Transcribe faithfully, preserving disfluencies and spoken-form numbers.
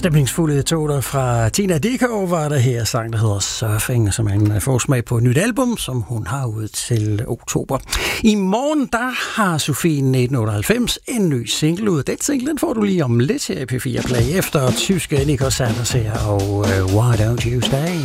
Stemningsfulde toner fra Tina Dickow var der her sang, der hedder Surfing, som er en forsmag på et nyt album, som hun har ud til oktober. I morgen, der har Sofie nitten otteoghalvfems en ny single ud. Den single, den får du lige om lidt her i P fire Play, efter tyske Nico Sanders her og uh, Why Don't You Stay?